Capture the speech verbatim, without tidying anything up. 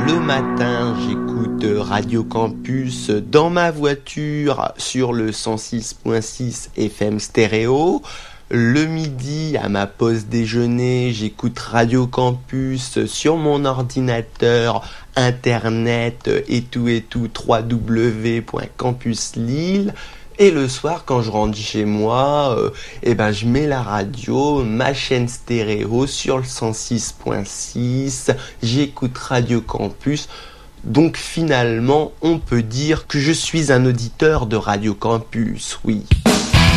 Le matin, j'écoute Radio Campus dans ma voiture sur le cent six virgule six F M stéréo. Le midi, à ma pause déjeuner, j'écoute Radio Campus sur mon ordinateur, internet et tout et tout, w w w point campus lille. Et le soir, quand je rentre chez moi, euh, eh ben, je mets la radio, ma chaîne stéréo sur le cent six virgule six, j'écoute Radio Campus. Donc finalement, on peut dire que je suis un auditeur de Radio Campus, oui.